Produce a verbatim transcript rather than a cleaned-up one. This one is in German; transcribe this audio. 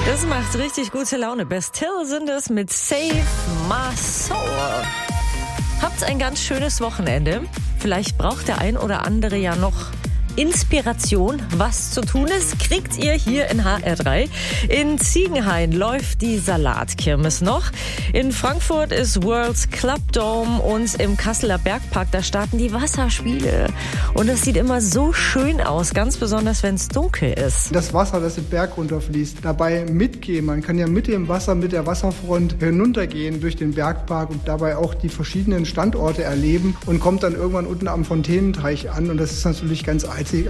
Das macht richtig gute Laune. Bastille sind es mit Save My Soul. Habt ein ganz schönes Wochenende. Vielleicht braucht der ein oder andere ja noch Inspiration, was zu tun ist, kriegt ihr hier in H R drei. In Ziegenhain läuft die Salatkirmes noch. In Frankfurt ist World's Club Dome und im Kasseler Bergpark, da starten die Wasserspiele. Und es sieht immer so schön aus, ganz besonders, wenn es dunkel ist. Das Wasser, das den Berg runterfließt, dabei mitgehen. Man kann ja mit dem Wasser, mit der Wasserfront hinuntergehen durch den Bergpark und dabei auch die verschiedenen Standorte erleben und kommt dann irgendwann unten am Fontänenteich an. Und das ist natürlich ganz einzigartig.